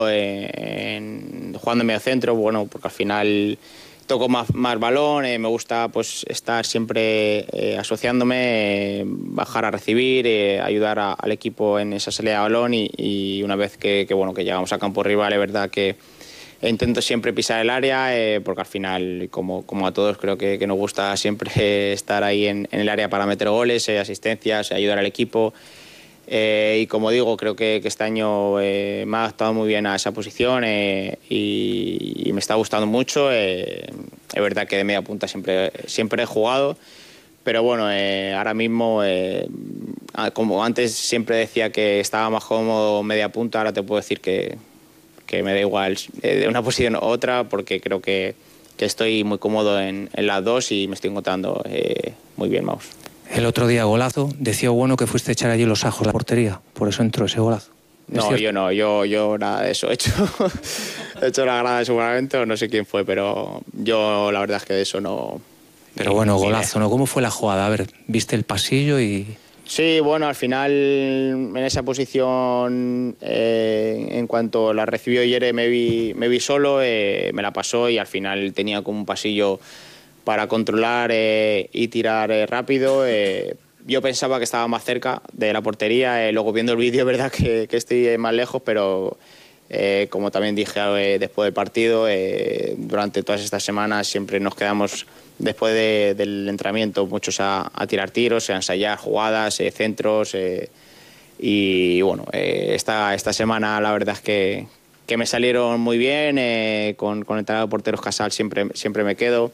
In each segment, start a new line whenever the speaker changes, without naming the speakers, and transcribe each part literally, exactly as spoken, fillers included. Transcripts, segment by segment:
eh, en, jugando en medio centro, bueno, porque al final toco más, más balón, eh, me gusta pues estar siempre eh, asociándome, eh, bajar a recibir, eh, ayudar a, al equipo en esa salida de balón y, y una vez que, que, bueno, que llegamos a campo rival, es verdad que intento siempre pisar el área, eh, porque al final, como, como a todos, creo que, que nos gusta siempre eh, estar ahí en, en el área para meter goles, eh, asistencias, ayudar al equipo. Eh, y como digo, creo que, que este año eh, me ha adaptado muy bien a esa posición eh, y, y me está gustando mucho. Eh, es verdad que de media punta siempre, siempre he jugado, pero bueno, eh, ahora mismo, eh, como antes siempre decía que estaba más cómodo media punta, ahora te puedo decir que, que me da igual eh, de una posición u otra, porque creo que, que estoy muy cómodo en, en las dos y me estoy encontrando eh, muy bien, Maus.
El otro día golazo, decía bueno que fuiste a echar allí los ajos a la portería, por eso entró ese golazo.
No, cierto? yo no, yo, yo nada de eso he hecho. He hecho la grada seguramente, o no sé quién fue, pero yo la verdad es que de eso no...
Pero bueno, golazo, ¿no? ¿Cómo fue la jugada? A ver, viste el pasillo y...
Sí, bueno, al final en esa posición, eh, en cuanto la recibió Yere me vi, me vi solo, eh, me la pasó y al final tenía como un pasillo para controlar eh, y tirar eh, rápido. Eh, yo pensaba que estaba más cerca de la portería, eh, luego viendo el vídeo es verdad que, que estoy más lejos, pero eh, como también dije eh, después del partido, eh, durante todas estas semanas siempre nos quedamos después de, del entrenamiento muchos a, a tirar tiros, a ensayar jugadas, eh, centros eh, y bueno, eh, esta, esta semana la verdad es que, que me salieron muy bien, eh, con, con el entrenador de porteros Casal siempre, siempre me quedo.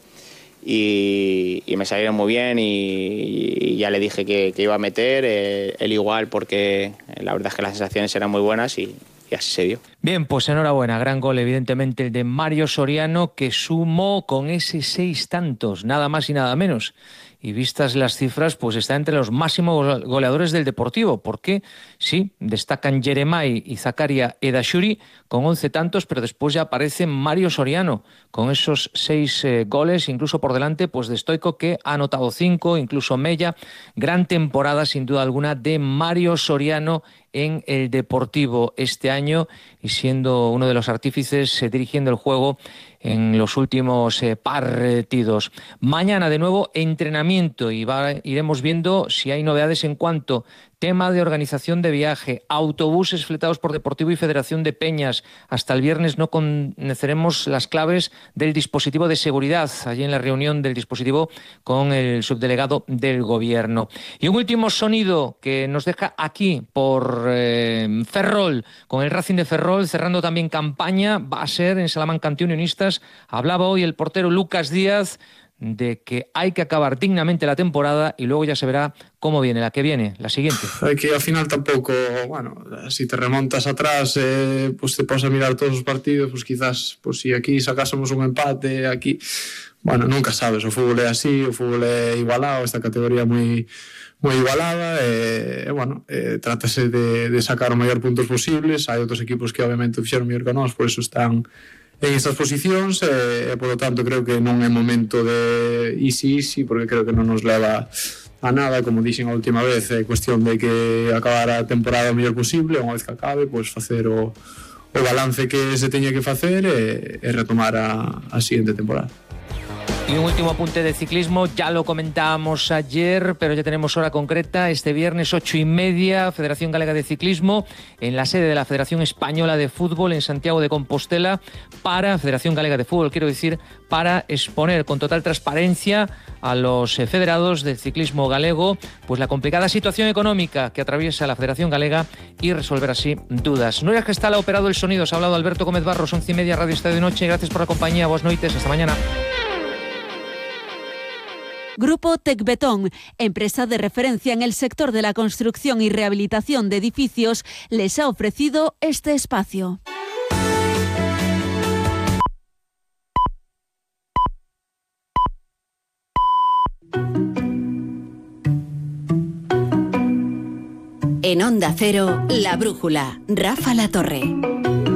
Y, y me salieron muy bien y, y ya le dije que, que iba a meter, eh, él igual, porque la verdad es que las sensaciones eran muy buenas y, y así se dio.
Bien, pues enhorabuena, gran gol evidentemente el de Mario Soriano, que sumó con ese seis tantos, nada más y nada menos. Y vistas las cifras, pues está entre los máximos goleadores del Deportivo, porque sí, destacan Jeremai y Zakaria Edashuri con once tantos, pero después ya aparece Mario Soriano con esos seis eh, goles, incluso por delante pues de Stoico, que ha anotado cinco, incluso Mella. Gran temporada sin duda alguna de Mario Soriano en el Deportivo este año y siendo uno de los artífices eh, dirigiendo el juego en los últimos eh, partidos. Mañana de nuevo entrenamiento y va, iremos viendo si hay novedades en cuanto tema de organización de viaje, autobuses fletados por Deportivo y Federación de Peñas. Hasta el viernes no conoceremos las claves del dispositivo de seguridad, allí en la reunión del dispositivo con el subdelegado del Gobierno. Y un último sonido que nos deja aquí por eh, Ferrol, con el Racing de Ferrol, cerrando también campaña, va a ser en Salamanca ante Unionistas. Hablaba hoy el portero Lucas Díaz de que hay que acabar dignamente la temporada y luego ya se verá cómo viene la que viene, la siguiente.
Hay que al final tampoco, bueno, si te remontas atrás, eh, pues te pones a mirar todos los partidos, pues quizás, pues si aquí sacásemos un empate, aquí, bueno, nunca sabes, o fútbol es así, o fútbol es igualado, esta categoría muy moi igualada, e, eh, bueno, eh, trátase de, de sacar o maior puntos posibles. Hai outros equipos que obviamente fixeron mellor que nós, por eso están en estas posicións e, e por lo tanto creo que non é momento de easy easy, porque creo que non nos leva a nada, como dixen a última vez, é cuestión de que acabar a temporada o mellor posible, unha vez que acabe, pois facer o, o balance que se teña que facer e, e retomar a, a siguiente temporada.
Y un último apunte de ciclismo, ya lo comentábamos ayer, pero ya tenemos hora concreta, este viernes ocho y media, Federación Galega de Ciclismo, en la sede de la Federación Española de Fútbol en Santiago de Compostela, para Federación Galega de Fútbol, quiero decir, para exponer con total transparencia a los federados del ciclismo galego, pues la complicada situación económica que atraviesa la Federación Galega y resolver así dudas. Nuria Gestal ha operado el sonido, se ha hablado Alberto Gómez Barros, once y media, Radio Estadio de Noche, gracias por la compañía, buenas noches, hasta mañana.
Grupo Tecbetón, empresa de referencia en el sector de la construcción y rehabilitación de edificios, les ha ofrecido este espacio.
En Onda Cero, La Brújula, Rafa La Torre.